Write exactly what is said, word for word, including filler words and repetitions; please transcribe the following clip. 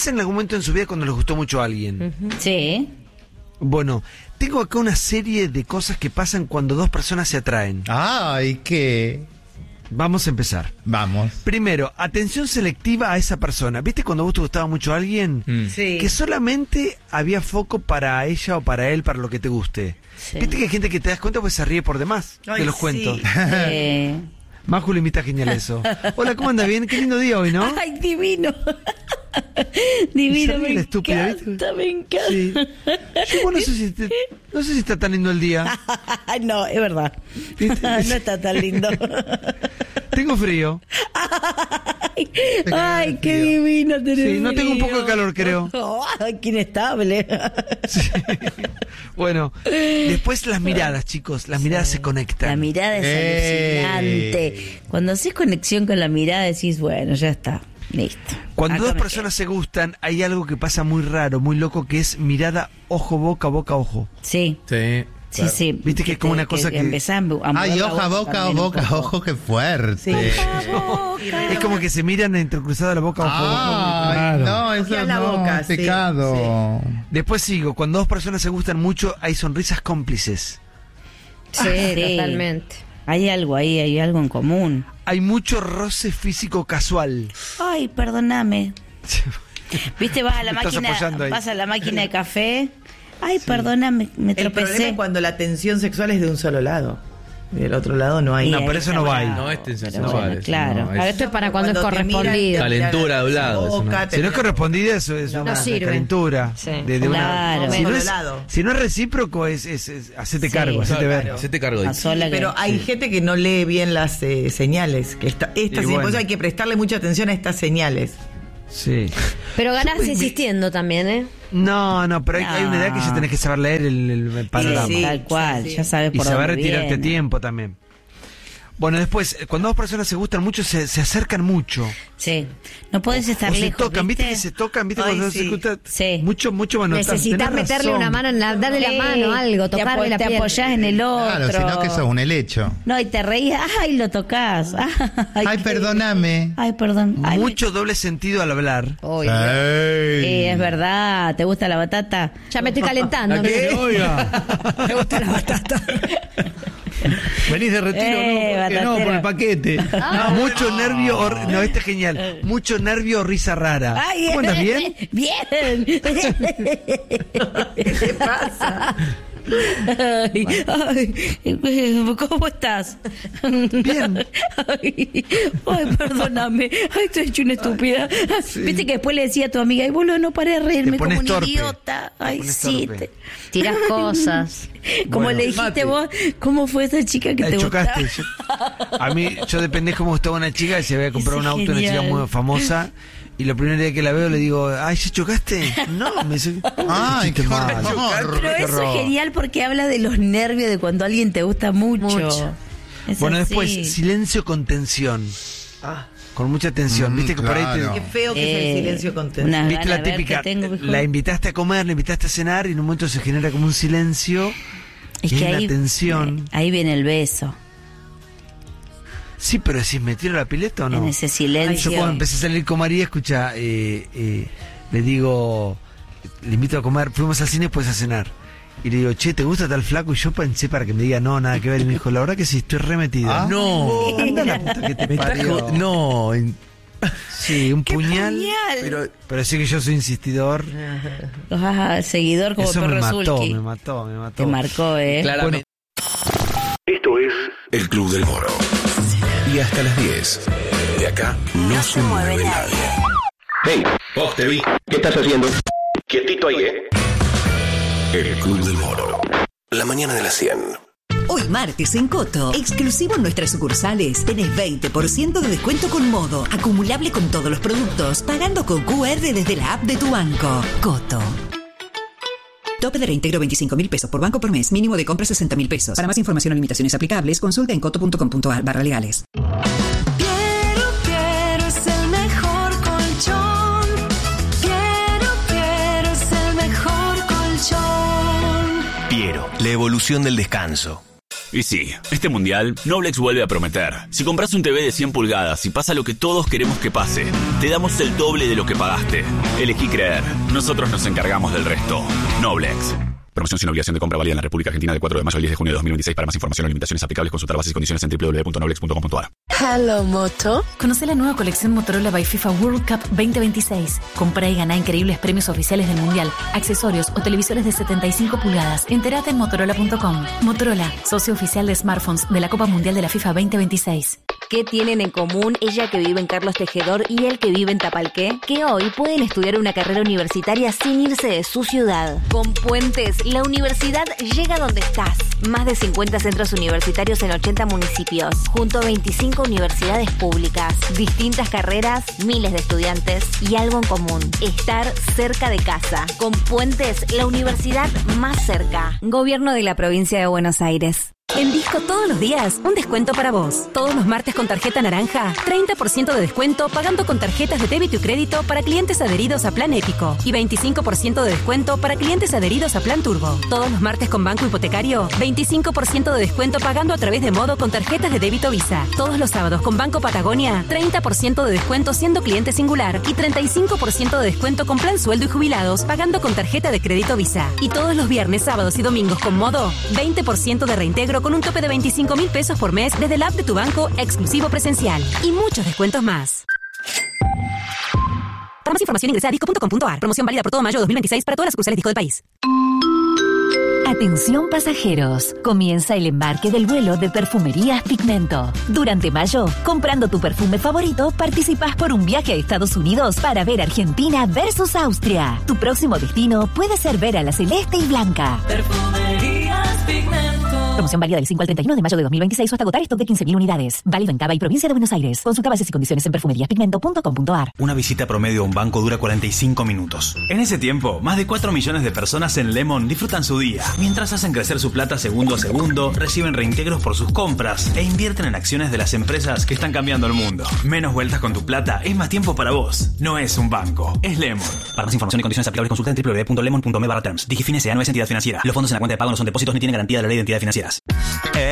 pasa en algún momento en su vida cuando les gustó mucho a alguien. Uh-huh. Sí. Bueno, tengo acá una serie de cosas que pasan cuando dos personas se atraen. Ay, ¿qué? Vamos a empezar. Vamos. Primero, atención selectiva a esa persona. ¿Viste cuando vos te gustaba mucho a alguien? Mm. Sí. Que solamente había foco para ella o para él, para lo que te guste. Sí. ¿Viste que hay gente que te das cuenta pues se ríe por demás Ay, de los sí. cuentos? Sí. Maju le invita genial eso. Hola, ¿cómo anda? Bien, qué lindo día hoy, ¿no? Ay, divino. Divino, Se ríe me la estúpida, ¿viste? encanta, me encanta. Sí. Yo bueno, no sé si te- no sé si está tan lindo el día. No, es verdad. ¿Viste? No está tan lindo. Tengo frío. Ay, ay, qué divino tener Sí, no tengo un poco de calor, creo. Ay, qué inestable. Sí. Bueno, después las miradas, chicos. Las miradas se conectan. La mirada es Ey. alucinante. Cuando haces conexión con la mirada decís, bueno, ya está, listo. Cuando Acá dos me personas se gustan, hay algo que pasa muy raro, muy loco, que es mirada ojo, boca, boca, ojo. quedo. Sí, Sí. sí, sí. Viste que es como una cosa que- empezás a mover Ay, la hoja, boca, también un boca, poco. ojo, qué fuerte. Sí. Es como que se miran entrecruzada la boca, ojo, boca. Ay, Claro. no, eso Ojean la no, boca, sí, pecado. Después sigo, cuando dos personas se gustan mucho, hay sonrisas cómplices. Sí, Sí. totalmente. Hay algo ahí, hay algo en común. Hay mucho roce físico casual. Ay, perdóname. Viste, vas a la Te estás máquina, apoyando ahí. vas a la máquina de café. Ay, perdóname, me El problema tropecé. es cuando la tensión sexual es de un solo lado. Y del otro lado no hay. No, Bien, pero eso no va ahí. bravo. No es tensión Pero sexual, bueno, eso claro. no, Ahora, esto es para cuando, es te miran, correspondido. te miran Calentura la de un lado, eso boca, no. te Si no es miran- correspondido, eso es No, una, no una sirve. calentura. Sí. De, de una- Claro. si, no Solo es, lado. si no es recíproco, es, es, es hacete Sí. cargo, hacete Claro. ver. Hacete cargo de A sola que- Pero hay gente que no lee bien las eh, señales. Que está, Y estas, bueno. por eso hay que prestarle mucha atención a estas señales. Sí. Pero ganás Yo, me- insistiendo también, ¿eh? No, no, pero hay, hay una edad que ya tenés que saber leer el, el- el panorama. Sí, Tal cual, sí, sí. ya sabes Y por saber dónde retirarte a viene. tiempo también. Bueno, después, eh, cuando dos personas se gustan mucho, se, se acercan mucho. Sí, no podés estar o se lejos, tocan, ¿viste? ¿viste? que se tocan, ¿viste? Ay, cuando sí. se gustan. Sí. Mucho, mucho manotazo. Necesitas Tenés meterle razón. una mano, en la, darle la Sí, mano, algo, te tocarle apo- la te piel. apoyás en el otro. Claro, sino que sos un helecho. No, y te reís, ay, lo tocas. Ay, Ay, qué- perdóname. Ay, perdón. Ay, Mucho doble sentido al hablar. Uy, Ey. Sí, es verdad. ¿Te gusta la batata? ya me estoy calentando. ¿A qué? mira. Oiga. Me gusta la batata. Venís de retiro, Eh, no, ¿por qué no? batatero. Por el paquete. Mucho nervio, o- no, este es genial. Mucho nervio o risa rara. Ay, ¿Cómo andas bien? Bien. ¿Qué te pasa? Ay, ay, ¿cómo estás? Bien. Ay, ay, perdóname. Ay, estoy hecho una estúpida. Viste que después le decía a tu amiga, ay, boludo, no paré de reírme Te como pones un torpe. idiota. Te Ay, pones sí. torpe. te- Tirás cosas. Como Bueno, le dijiste mate. vos, ¿cómo fue esa chica que Eh, te chocaste. gustaba? Yo- a mí, yo de pendejo me gustaba una chica y se había comprado un Ese auto, una chica genial. muy famosa. Y lo primero día que la veo le digo, ay, ¿ya chocaste? No, me dice, Ay, chiste qué malo. horror. Pero Qué eso horror. es genial porque habla de los nervios de cuando alguien te gusta mucho. Mucho. Es Bueno, así. después, silencio con tensión. Ah, Con mucha tensión. Mm, Viste que por ahí claro. te... qué feo que es Eh, el silencio contento. una- Viste la ganas de ver típica, que tengo, viejo. la invitaste a comer, la invitaste a cenar y en un momento se genera como un silencio. Es y que hay ahí, una tensión. eh, ahí viene el beso. Sí, pero decís, ¿me tiro la pileta o no? En ese Yo silencio. cuando empecé a salir con María, escucha, eh, eh, le digo, le invito a comer, fuimos al cine, después a cenar. Y le digo, che, ¿te gusta tal flaco? Y yo pensé para que me diga, no, nada que ver. Y me dijo, la verdad que sí, estoy remetido. Ah. No. Anda la puta que te Me estás parió. jod- No. en- Sí, un puñal. puñal! Pero, pero sí que yo soy insistidor. Ah, seguidor como Eso me perro mató, Zulki. me mató, me mató. Te marcó, ¿eh? Claramente. Esto es El Club del Moro. Y hasta las diez. De acá no, se mueve nadie. Hey, vos te vi. ¿Qué estás haciendo? Quietito ahí, ¿eh? El Club del Moro. La mañana de las cien. Hoy martes en Coto, exclusivo en nuestras sucursales, tenés veinte por ciento de descuento con Modo, acumulable con todos los productos, pagando con Q R desde la app de tu banco. Coto. Tope de reintegro veinticinco mil pesos por banco por mes, mínimo de compra sesenta mil pesos. Para más información o limitaciones aplicables, consulta en coto punto com punto a r barra legales. Quiero, quiero es el mejor colchón. Quiero, quiero es el mejor colchón. Piero, la evolución del descanso. Y sí, este mundial, Noblex vuelve a prometer. Si compras un T V de cien pulgadas y pasa lo que todos queremos que pase, te damos el doble de lo que pagaste. Elegí creer. Nosotros nos encargamos del resto. Noblex. Promoción sin obligación de compra válida en la República Argentina de cuatro de mayo al diez de junio de dos mil veintiséis. Para más información o limitaciones aplicables, consultar bases y condiciones en doble u doble u doble u punto noblex punto com punto a r. Hello Moto. Conoce la nueva colección Motorola by FIFA World Cup veinte veintiséis. Comprá y ganá increíbles premios oficiales del Mundial, accesorios o televisores de setenta y cinco pulgadas. Entérate en motorola punto com. Motorola, socio oficial de smartphones de la Copa Mundial de la FIFA veinte veintiséis. ¿Qué tienen en común ella que vive en Carlos Tejedor y él que vive en Tapalqué? Que hoy pueden estudiar una carrera universitaria sin irse de su ciudad. Con Puentes, la universidad llega donde estás. Más de cincuenta centros universitarios en ochenta municipios, junto a veinticinco universidades públicas. Distintas carreras, miles de estudiantes y algo en común: estar cerca de casa. Con Puentes, la universidad más cerca. Gobierno de la Provincia de Buenos Aires. En Disco todos los días, un descuento para vos. Todos los martes con tarjeta naranja, treinta por ciento de descuento pagando con tarjetas de débito y crédito para clientes adheridos a Plan Épico y veinticinco por ciento de descuento para clientes adheridos a Plan Turbo. Todos los martes con Banco Hipotecario, veinticinco por ciento de descuento pagando a través de Modo con tarjetas de débito Visa. Todos los sábados con Banco Patagonia, treinta por ciento de descuento siendo cliente singular y treinta y cinco por ciento de descuento con Plan Sueldo y Jubilados pagando con tarjeta de crédito Visa. Y todos los viernes, sábados y domingos con Modo, veinte por ciento de reintegro con un tope de veinticinco mil pesos por mes desde el app de tu banco exclusivo presencial. Y muchos descuentos más. Para más información ingresa a disco punto com punto a r. Promoción válida por todo mayo dos mil veintiséis para todas las sucursales Disco del país. Atención pasajeros, comienza el embarque del vuelo de Perfumerías Pigmento. Durante mayo, comprando tu perfume favorito, participas por un viaje a Estados Unidos para ver Argentina versus Austria. Tu próximo destino puede ser ver a la celeste y blanca. Perfumerías Pigmento. Promoción válida del cinco al treinta y uno de mayo de dos mil veintiséis o hasta agotar stock de quince mil unidades. Válido en Cava y Provincia de Buenos Aires. Consulta bases y condiciones en perfumerías pigmento punto com punto a r. Una visita promedio a un banco dura cuarenta y cinco minutos. En ese tiempo, más de cuatro millones de personas en Lemon disfrutan su día, mientras hacen crecer su plata segundo a segundo, reciben reintegros por sus compras e invierten en acciones de las empresas que están cambiando el mundo. Menos vueltas con tu plata es más tiempo para vos. No es un banco, es Lemon. Para más información y condiciones aplicables, consulta en doble u doble u doble u punto lemon punto me barra terms. Digifine S A no es entidad financiera. Los fondos en la cuenta de pago no son depósitos ni tienen garantía de la ley de entidades financieras.